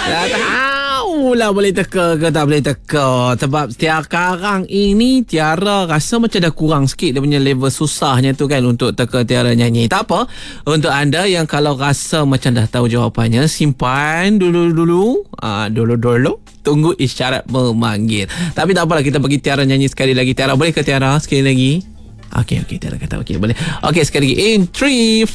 Tak tahu lah boleh teka ke tak boleh teka. Sebab sekarang ini Tiara rasa macam dah kurang sikit dia punya level susahnya tu kan untuk teka Tiara nyanyi. Tak apa. Untuk anda yang kalau rasa macam dah tahu jawapannya, simpan dulu-dulu. Dulu-dulu. Tunggu isyarat memanggil. Tapi tak apalah, kita bagi Tiara nyanyi sekali lagi. Tiara, boleh ke Tiara sekali lagi? Okey, Tiara kata okey, boleh. Okey, sekali lagi. In 3,